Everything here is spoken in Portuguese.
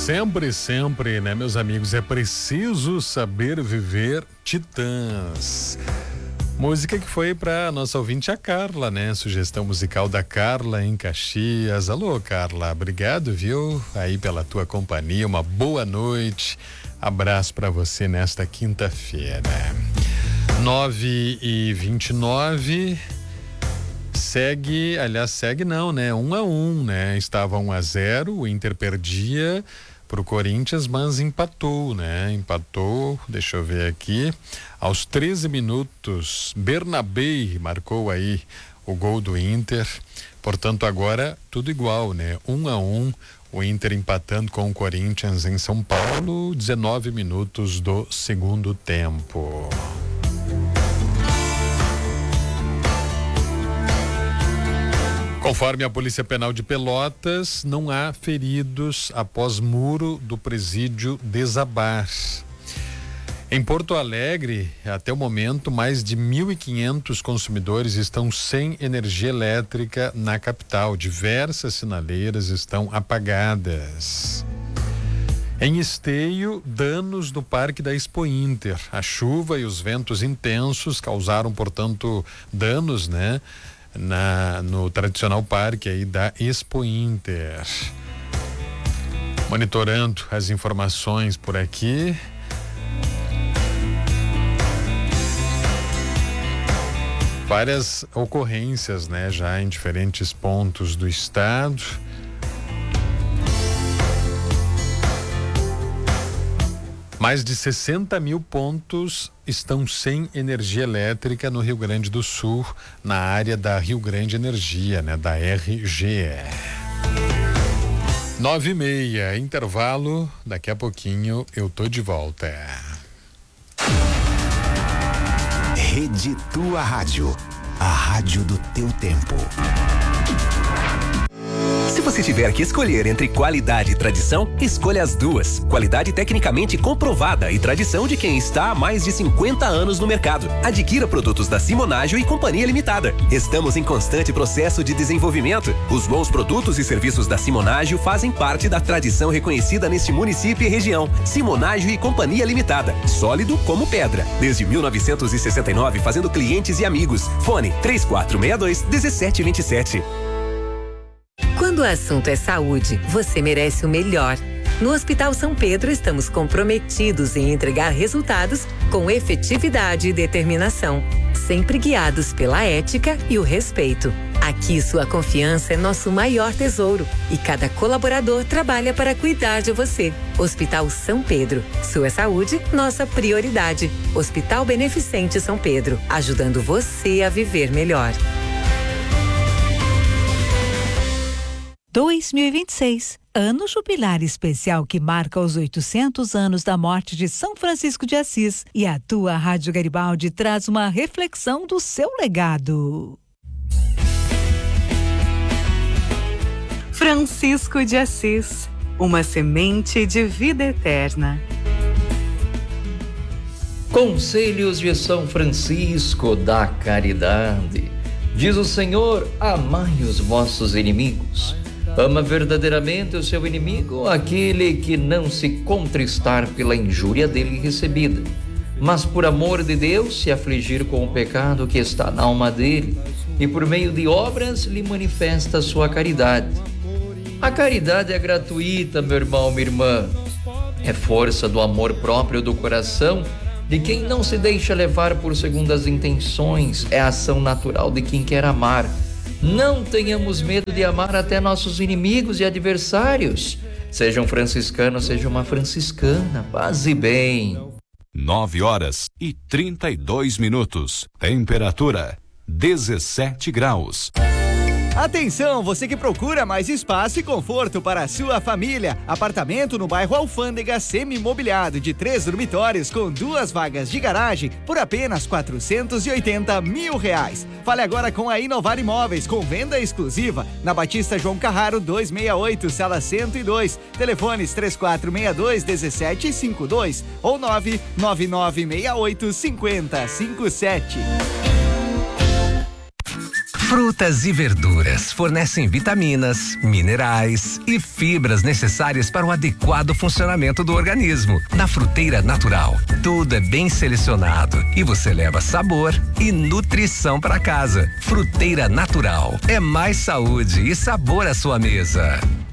sempre, sempre, né, meus amigos? É preciso saber viver, Titãs. Música que foi para nossa ouvinte, a Carla, né? Sugestão musical da Carla em Caxias. Alô, Carla, obrigado, viu? Aí pela tua companhia, uma boa noite. Abraço para você nesta quinta-feira. 9h29. Segue não, né? 1-1, né? Estava 1-0, o Inter perdia pro Corinthians, mas empatou, né? Empatou, deixa eu ver aqui, aos 13 minutos, Bernabé marcou aí o gol do Inter, portanto agora tudo igual, né? 1-1, o Inter empatando com o Corinthians em São Paulo, 19 minutos do segundo tempo. Conforme a Polícia Penal de Pelotas, não há feridos após muro do presídio desabar. Em Porto Alegre, até o momento, mais de 1.500 consumidores estão sem energia elétrica na capital. Diversas sinaleiras estão apagadas. Em Esteio, danos no Parque da Expo Inter. A chuva e os ventos intensos causaram, portanto, danos, né? No tradicional parque aí da Expo Inter. Monitorando as informações por aqui. Várias ocorrências, né, já em diferentes pontos do estado. Mais de 60 mil pontos estão sem energia elétrica no Rio Grande do Sul, na área da Rio Grande Energia, né, da RGE. 9h30, intervalo, daqui a pouquinho eu tô de volta. Rede Tua Rádio, a rádio do teu tempo. Se você tiver que escolher entre qualidade e tradição, escolha as duas. Qualidade tecnicamente comprovada e tradição de quem está há mais de 50 anos no mercado. Adquira produtos da Simonágio e Companhia Limitada. Estamos em constante processo de desenvolvimento. Os bons produtos e serviços da Simonágio fazem parte da tradição reconhecida neste município e região. Simonágio e Companhia Limitada. Sólido como pedra. Desde 1969, fazendo clientes e amigos. Fone 3462-1727. Quando o assunto é saúde, você merece o melhor. No Hospital São Pedro, estamos comprometidos em entregar resultados com efetividade e determinação, sempre guiados pela ética e o respeito. Aqui, sua confiança é nosso maior tesouro e cada colaborador trabalha para cuidar de você. Hospital São Pedro, sua saúde, nossa prioridade. Hospital Beneficente São Pedro, ajudando você a viver melhor. 2026, ano jubilar especial que marca os 800 anos da morte de São Francisco de Assis, e a tua Rádio Garibaldi traz uma reflexão do seu legado. Francisco de Assis, uma semente de vida eterna. Conselhos de São Francisco da Caridade. Diz o Senhor: amai os vossos inimigos. Ama verdadeiramente o seu inimigo aquele que não se contristar pela injúria dele recebida, mas por amor de Deus se afligir com o pecado que está na alma dele, e por meio de obras lhe manifesta a sua caridade. A caridade é gratuita, meu irmão, minha irmã. É força do amor próprio do coração de quem não se deixa levar por segundas intenções. É a ação natural de quem quer amar. Não tenhamos medo de amar até nossos inimigos e adversários. Seja um franciscano, seja uma franciscana, paz e bem. 9h32. Temperatura 17 graus. Atenção, você que procura mais espaço e conforto para a sua família. Apartamento no bairro Alfândega, semi-mobiliado, de 3 dormitórios com 2 vagas de garagem por apenas R$480 mil. Fale agora com a Inovar Imóveis, com venda exclusiva na Batista João Carraro 268, sala 102. Telefones 3462-1752 ou 99968-5057. Frutas e verduras fornecem vitaminas, minerais e fibras necessárias para o adequado funcionamento do organismo. Na Fruteira Natural, tudo é bem selecionado e você leva sabor e nutrição para casa. Fruteira Natural é mais saúde e sabor à sua mesa.